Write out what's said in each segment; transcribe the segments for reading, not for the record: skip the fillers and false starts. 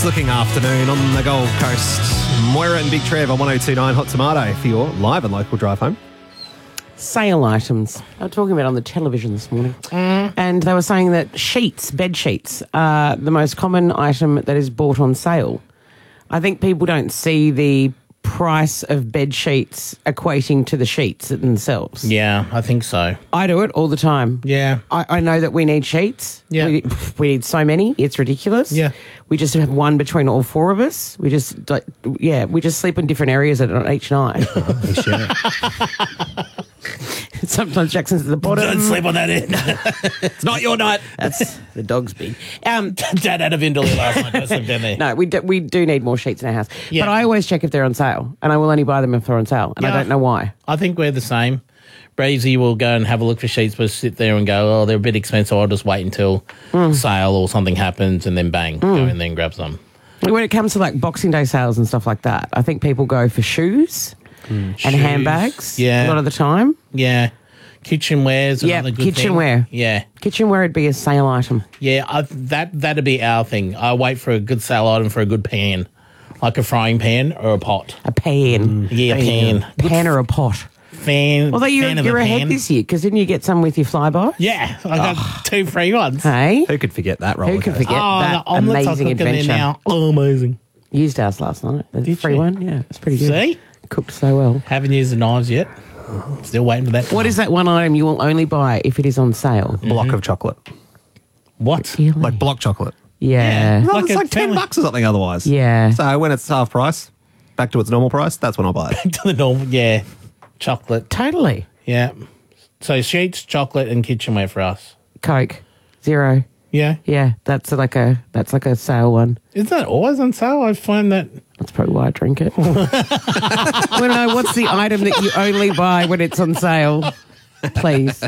nice-looking afternoon on the Gold Coast. Moira and Big Trev on 102.9 Hot Tomato for your live and local drive home. Sale items. I was talking about on the television this morning. And they were saying that sheets, bed sheets, are the most common item that is bought on sale. I think people don't see the price of bed sheets equating to the sheets themselves. Yeah, I think so. I do it all the time. Yeah. I know that we need sheets. Yeah. We need so many. It's ridiculous. Yeah. We just have one between all four of us. We just sleep in different areas on each night. Sometimes Jackson's at the bottom. Don't sleep on that end. It's not your night. That's the dog's big. Dad had a vindaloo last night. Don't sleep down there. No, we do need more sheets in our house. Yeah. But I always check if they're on sale, and I will only buy them if they're on sale, and I don't know why. I think we're the same. Breezy will go and have a look for sheets, but sit there and go, oh, they're a bit expensive. I'll just wait until sale or something happens, and then bang, go in there and grab some. When it comes to like Boxing Day sales and stuff like that, I think people go for shoes and Shoes. handbags Yeah. a lot of the time. Yeah. Kitchenware's another good thing. kitchenware. Yeah. Kitchenware would be a sale item. Yeah, that'd be our thing. I wait for a good sale item for a good pan, like a frying pan or a pot. A pan. Yeah, a pan. Pan or a pot. Fan. Although fan of you're a ahead pan. this year, because didn't you get some with your flyby? Yeah, I got 2 free ones. Hey? Who could forget that roller Who can coaster? forget that the omelets amazing are cooking there adventure? now. Oh, amazing. Used ours last night. The Did free you? one, yeah. It's pretty good. See? Cooked so well. Haven't used the knives yet. Still waiting for that. What is that one item you will only buy if it is on sale? Block of chocolate. What? Really? Like block chocolate. Yeah. No, Like it's a like $10 family- or something otherwise. Yeah. So when it's half price, back to its normal price, that's when I'll buy it. To the normal, yeah. Chocolate. Totally. Yeah. So sheets, chocolate, and kitchenware for us. Coke. Zero. Yeah. Yeah. That's like a sale one. Is that always on sale? I find that. That's probably why I drink it. Well, no, what's the item that you only buy when it's on sale? Please.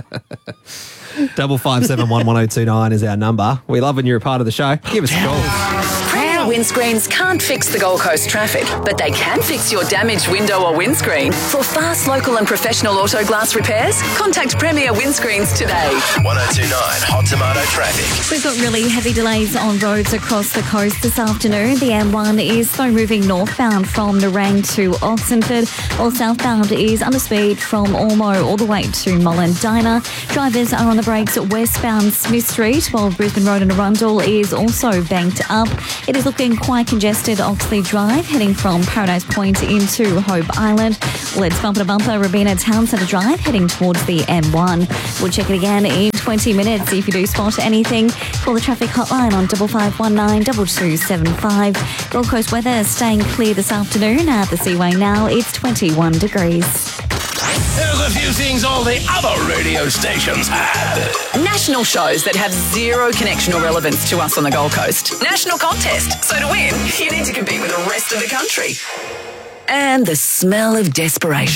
557-11029 is our number. We love when you're a part of the show. Give us a call. Premier windscreens can't fix the Gold Coast traffic, but they can fix your damaged window or windscreen. For fast, local and professional auto glass repairs, contact Premier Windscreens today. 102.9 Hot Tomato Traffic. We've got really heavy delays on roads across the coast this afternoon. The M1 is slow moving northbound from Nerang to Oxenford, while southbound is under speed from Ormo all the way to Mullendina. Drivers are on the brakes westbound Smith Street, while Brisbane Road and Arundel is also banked up. It is looking quite congested Oxley Drive, heading from Paradise Point into Hope Island. Let's bumper to bumper Robina Town Centre Drive, heading towards the M1. We'll check it again in 20 minutes. If you do spot anything, call the traffic hotline on 5519 2275. Gold Coast weather staying clear this afternoon at the Seaway now. It's 21 degrees. There's a few things all the other radio stations have. National shows that have zero connection or relevance to us on the Gold Coast. National contest. So to win, you need to compete with the rest of the country. And the smell of desperation.